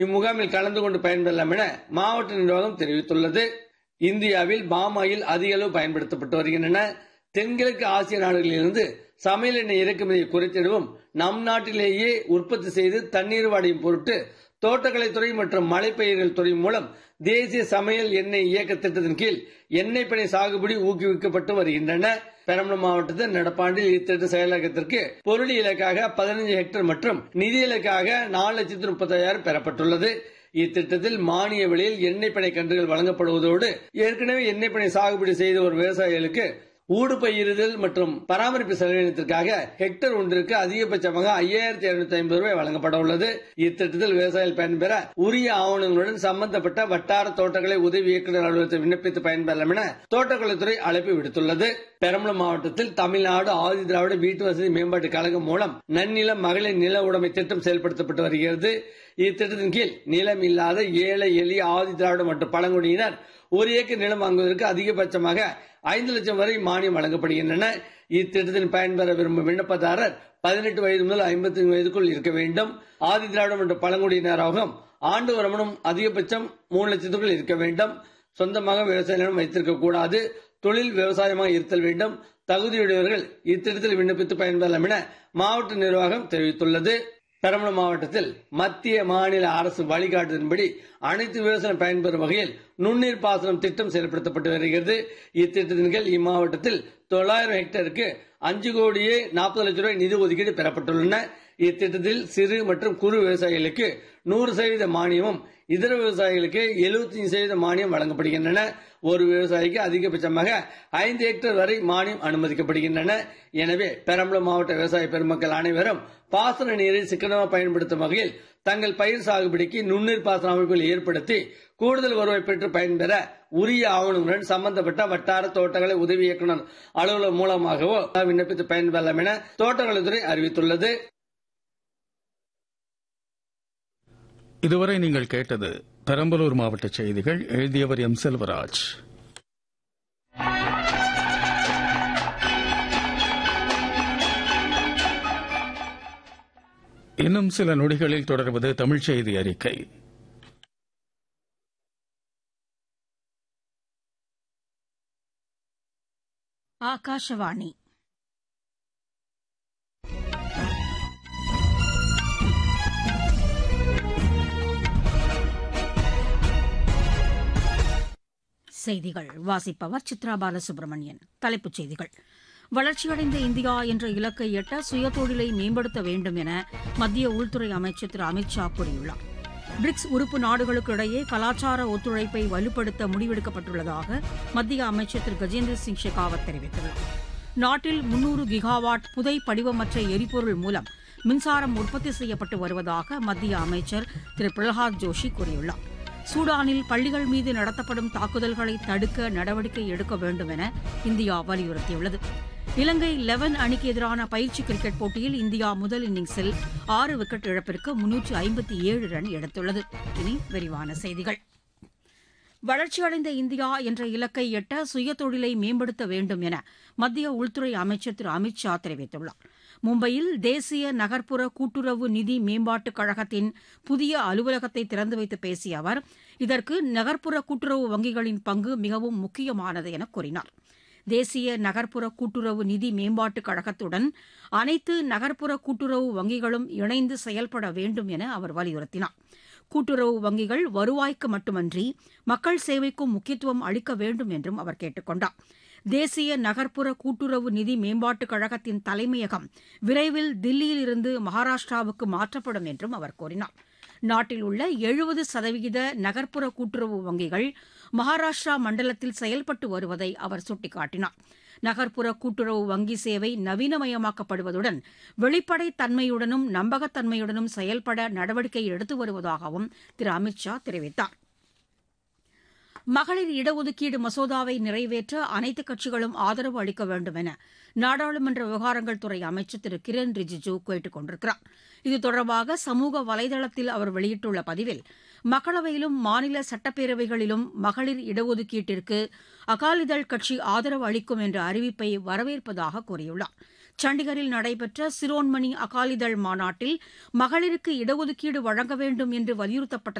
இம்முகாமில் கலந்து கொண்டு பயன்பெறலாம் என மாவட்ட நிர்வாகம் தெரிவித்துள்ளது. இந்தியாவில் பாமாயில் அதிக அளவு பயன்படுத்தப்பட்டு வருகின்றன. தென்கிழக்கு ஆசிய நாடுகளிலிருந்து சமையல் எண்ணெய் இறக்குமதியை குறைத்திடவும் நம் நாட்டிலேயே உற்பத்தி செய்து தண்ணீர் வாடையும் பொருட்டு தோட்டக்கலைத்துறை மற்றும் மலைப்பயிர்கள் துறை மூலம் தேசிய சமையல் எண்ணெய் இயக்க திட்டத்தின் கீழ் எண்ணெய் பனை சாகுபடி ஊக்குவிக்கப்பட்டு வருகின்றன. பெரம்பலூர் மாவட்டத்தில் நடப்பாண்டில் இத்திட்ட செயலாக்கத்திற்கு பொருள் இலக்காக 15 ஹெக்டேர் மற்றும் நிதி இலக்காக 4,30,000 பெறப்பட்டுள்ளது. இத்திட்டத்தில் மானிய விலையில் எண்ணெய் பனை கன்றுகள் வழங்கப்படுவதோடு ஏற்கனவே எண்ணெய் பனை சாகுபடி செய்த ஒரு விவசாயிகளுக்கு ஊடுபயிரிதல் மற்றும் பராமரிப்பு செலவினத்திற்காக ஹெக்டேர் ஒன்றிற்கு அதிகபட்சமாக 5,250 ரூபாய் வழங்கப்பட உள்ளது. இத்திட்டத்தில் விவசாயிகள் பயன்பெற உரிய ஆவணங்களுடன் சம்பந்தப்பட்ட வட்டார தோட்டக்கலை உதவி இயக்குநர் அலுவலகத்தை விண்ணப்பித்து பயன்பெறலாம் என தோட்டக்கலைத்துறை அழைப்பு விடுத்துள்ளது. பெரம்பலூர் மாவட்டத்தில் தமிழ்நாடு ஆதி திராவிட வீட்டு வசதி மேம்பாட்டு கழகம் மூலம் நன்னிலம் மகளிர் நில உடைமை திட்டம் செயல்படுத்தப்பட்டு வருகிறது. இத்திட்டத்தின் கீழ் நிலம் இல்லாத ஏழை எளிய ஆதி திராவிட மற்றும் பழங்குடியினர் 1 ஏக்கர் நிலம் வாங்குவதற்கு அதிகபட்சமாக 5 லட்சம் வரை மானியம் வழங்கப்படுகின்றன. இத்திட்டத்தின் பயன்பெற விரும்பும் விண்ணப்பதாரர் 18 வயது முதல் 55 வயதுக்குள் இருக்க வேண்டும். ஆதி திராவிட மற்றும் பழங்குடியினராகவும் ஆண்டு வருமானம் அதிகபட்சம் 3 லட்சத்துக்குள் இருக்க வேண்டும். சொந்தமாக விவசாய நிலம் வைத்திருக்க கூடாது. தொழில் விவசாயமாக இருத்தல் வேண்டும். தகுதியுடையவர்கள் இத்திட்டத்தில் விண்ணப்பித்து பயன்பெறலாம் என மாவட்ட நிர்வாகம் தெரிவித்துள்ளது. பெரம்பலூர் மாவட்டத்தில் மத்திய மாநில அரசு வழிகாட்டுதலின்படி அனைத்து விவசாயம் பயன்பெறும் வகையில் நுண்ணீர் பாசனம் திட்டம் செயல்படுத்தப்பட்டு வருகிறது. இத்திட்டத்தின் கீழ் இம்மாவட்டத்தில் 900 ஹெக்டேருக்கு 5,40,00,000 ரூபாய் நிதி ஒதுக்கீடு பெறப்பட்டுள்ளன. இத்திட்டத்தில் சிறு மற்றும் குறு விவசாயிகளுக்கு 100% மானியமும் இதர விவசாயிகளுக்கு 75% மானியம் வழங்கப்படுகின்றன. ஒரு விவசாயிக்கு அதிகபட்சமாக 5 ஹெக்டேர் வரை மானியம் அனுமதிக்கப்படுகின்றன. எனவே பெரம்பலூர் மாவட்ட விவசாய பெருமக்கள் அனைவரும் பாசன நீரை சிக்கனமாக பயன்படுத்தும் வகையில் தங்கள் பயிர் சாகுபடிக்கு நுண்ணீர் பாசன அமைப்புகள் ஏற்படுத்தி கூடுதல் வருவாய் பெற்று பயன்பெற உரிய ஆவணங்களுடன் சம்பந்தப்பட்ட வட்டார தோட்டக்கலை உதவி இயக்குநர் அலுவலகம் மூலமாகவோ விண்ணப்பித்து பயன்பெறலாம் என தோட்டக்கலைத்துறை அறிவித்துள்ளது. இதுவரை நீங்கள் கேட்டது பெரம்பலூர் மாவட்ட செய்திகள். எழுதியவர் எம். செல்வராஜ். இன்னும் சில நொடிகளில் தொடர்வது தமிழ் செய்தி அறிக்கை. ஆகாஷவாணி. செய்திகள் வாசிப்பவர் சித்ரா பாலசுப்ரமணியன். தலைப்புச் செய்திகள். வளர்ச்சியடைந்த இந்தியா என்ற இலக்கை எட்ட சுயதொழிலை மேம்படுத்த வேண்டும் என மத்திய உள்துறை அமைச்சர் திரு அமித் ஷா கூறியுள்ளார். பிரிக்ஸ் உறுப்பு நாடுகளுக்கு இடையே கலாச்சார ஒத்துழைப்பை வலுப்படுத்த முடிவெடுக்கப்பட்டுள்ளதாக மத்திய அமைச்சர் திரு கஜேந்திர சிங் ஷெகாவத் தெரிவித்துள்ளார். நாட்டில் 300 கிகாவாட் புதை படிவமற்ற எரிபொருள் மூலம் மின்சாரம் உற்பத்தி செய்யப்பட்டு வருவதாக மத்திய அமைச்சர் திரு பிரகலாத் ஜோஷி கூறியுள்ளார். சூடானில் பள்ளிகள் மீது நடத்தப்படும் தாக்குதல்களை தடுக்க நடவடிக்கை எடுக்க வேண்டும் என இந்தியா வலியுறுத்தியுள்ளது. இலங்கை 11 அணிக்கு எதிரான பயிற்சி கிரிக்கெட் போட்டியில் இந்தியா முதல் இன்னிங்ஸில் 6 விக்கெட் இழப்பிற்கு 357 ரன் எடுத்துள்ளது. இனி விரிவான செய்திகள். வளர்ச்சியடைந்த இந்தியா என்ற இலக்கை எட்ட சுயதொழிலை மேம்படுத்த வேண்டும் என மத்திய உள்துறை அமைச்சர் திரு அமித் ஷா தெரிவித்துள்ளார். மும்பையில் தேசிய நகர்ப்புற கூட்டுறவு நிதி மேம்பாட்டுக் கழகத்தின் புதிய அலுவலகத்தை திறந்து வைத்து பேசிய அவர், இதற்கு நகர்ப்புற கூட்டுறவு வங்கிகளின் பங்கு மிகவும் முக்கியமானது என கூறினார். தேசிய நகர்ப்புற கூட்டுறவு நிதி மேம்பாட்டுக் கழகத்துடன் அனைத்து நகர்ப்புற கூட்டுறவு வங்கிகளும் இணைந்து செயல்பட வேண்டும் என அவர் வலியுறுத்தினார். கூட்டுறவு வங்கிகள் வருவாய்க்கு மட்டுமன்றி மக்கள் சேவைக்கும் முக்கியத்துவம் அளிக்க வேண்டும் என்றும் அவர் கேட்டுக் கொண்டார். தேசிய நகர்ப்புற கூட்டுறவு நிதி மேம்பாட்டுக் கழகத்தின் தலைமையகம் விரைவில் தில்லியிலிருந்து மகாராஷ்டிராவுக்கு மாற்றப்படும் என்றும் அவர் கூறினார். நாட்டில் உள்ள 70% நகர்ப்புற கூட்டுறவு வங்கிகள் மகாராஷ்டிரா மண்டலத்தில் செயல்பட்டு வருவதை அவர் சுட்டிக்காட்டினார். நகர்ப்புற கூட்டுறவு வங்கி சேவை நவீனமயமாக்கப்படுவதுடன் வெளிப்படைத் தன்மையுடனும் நம்பகத்தன்மையுடனும் செயல்பட நடவடிக்கை எடுத்து வருவதாகவும் திரு அமித் ஷா தெரிவித்தார். மகளிர் இடஒதுக்கீடு மசோதாவை நிறைவேற்ற அனைத்துக் கட்சிகளும் ஆதரவு அளிக்க வேண்டும் என நாடாளுமன்ற விவகாரங்கள் துறை அமைச்சர் திரு கிரண் ரிஜிஜூ கேட்டுக் கொண்டிருக்கிறார். இது தொடர்பாக சமூக வலைதளத்தில் அவர் வெளியிட்டுள்ள பதிவில், மக்களவையிலும் மாநில சட்டப்பேரவைகளிலும் மகளிர் இடஒதுக்கீட்டிற்கு அகாலிதள் கட்சி ஆதரவு அளிக்கும் என்ற அறிவிப்பை வரவேற்பதாக கூறியுள்ளார். சண்டிகரில் நடைபெற்ற சிரோன்மணி அகாலிதள் மாநாட்டில் மகளிருக்கு இடஒதுக்கீடு வழங்க வேண்டும் என்று வலியுறுத்தப்பட்ட